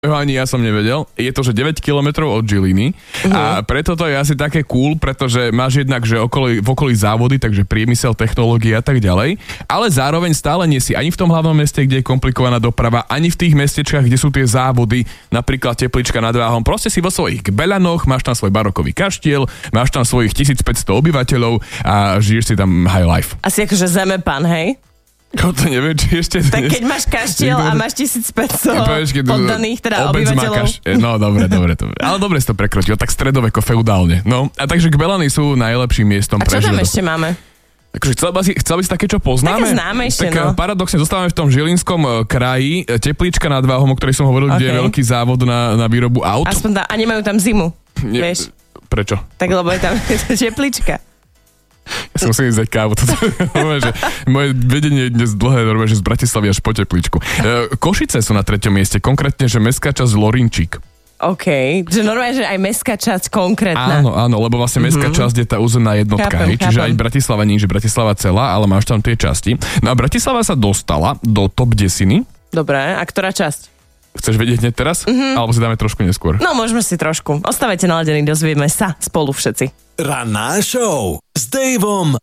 Ani ja som nevedel. Je to, že 9 kilometrov od Žiliny a preto to je asi také cool, pretože máš jednak, že v okolí závody, takže priemysel, technológia a tak ďalej, ale zároveň stále nie si ani v tom hlavnom meste, kde je komplikovaná doprava, ani v tých mestečkách, kde sú tie závody, napríklad Teplička nad Váhom. Proste si vo svojich Kbeľanoch, máš tam svoj barokový kaštiel, máš tam svojich 1500 obyvateľov a žiješ si tam high life. Asi akože zemepán, hej? To neviem, či ešte... Tak keď máš kaštiel a máš 1500 poddaných, teda obyvateľov. No, dobre. Ale dobre si to prekročil, tak stredoveko, feudálne. No, a takže Kbeľany sú najlepším miestom pre život. A čo tam život. ešte máme? Takže chcel by si také, čo poznáme? Také známejšie, tak paradoxne zostávame v tom Žilinskom kraji, Teplíčka nad Váhom, o ktorej som hovoril, kde je veľký závod na výrobu aut. Aspoň a nemajú tam zimu, vieš? Prečo? Tak lebo je tam Teplíčka. Ja som musel ísť kávu. Moje vedenie je dnes dlhé, že z Bratislavy až po Teplíčku. Košice sú na 3. mieste, konkrétne, že mestská časť Lorinčík. OK, že normálne, že aj mestská časť konkrétna. Áno, lebo vlastne mestská časť je tá územná jednotka, čiže aj Bratislava nie, že Bratislava celá, ale máš tam tie časti. No a Bratislava sa dostala do top 10. Dobre, a ktorá časť? Chceš vedieť hneď teraz? Alebo si dáme trošku neskôr? No, môžeme si trošku. Ostávajte naladení, dozvieme sa spolu všetci. Ranná show s Daveom